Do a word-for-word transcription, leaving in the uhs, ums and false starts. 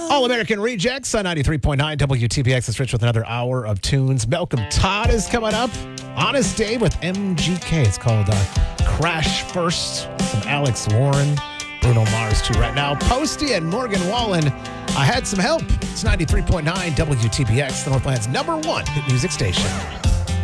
All American Rejects on ninety-three point nine W T B X. It's Rich with another hour of tunes. Malcolm Todd is coming up. Honest Dave with M G K. It's called uh, Crash First. Some Alex Warren, Bruno Mars too right now. Posty and Morgan Wallen. I had some help. It's ninety-three point nine W T B X, the Northland's number one hit music station.